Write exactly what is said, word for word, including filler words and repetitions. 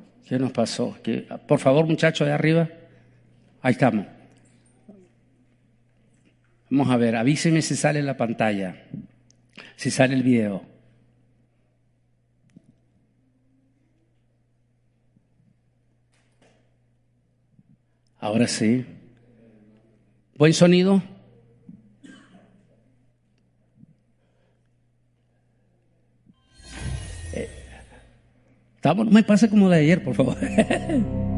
¿Qué nos pasó? ¿Qué? Por favor, muchachos de arriba. Ahí estamos. Vamos a ver, avíseme si sale la pantalla, si sale el video. Ahora sí. ¿Buen sonido? Eh, estamos, no me pase como de ayer, por favor.